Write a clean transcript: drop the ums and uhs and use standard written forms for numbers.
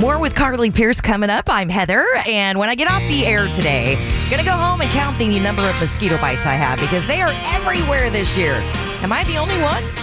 More with Carly Pierce coming up. I'm Heather, and when I get off the air today, I'm going to go home and count the number of mosquito bites I have because they are everywhere this year. Am I the only one?